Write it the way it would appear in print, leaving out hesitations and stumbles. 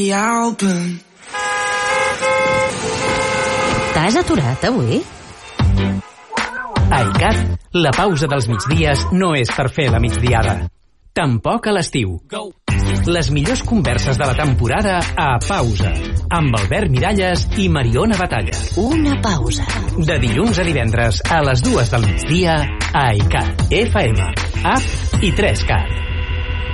T'has aturat avui? A ICAT, la pausa dels migdies no és per fer la migdiada. Tampoc a l'estiu. Les millors converses de la temporada a Pausa, amb Albert Miralles i Mariona Batalla. Una pausa. De dilluns a divendres a les 2 del migdia a ICAT, FM, app i 3CAT.